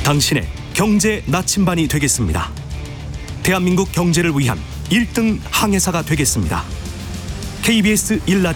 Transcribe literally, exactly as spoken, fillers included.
당신의 경제 나침반이 되겠습니다. 대한민국 경제를 위한 일 등 항해사가 되겠습니다. 케이비에스 일 라디오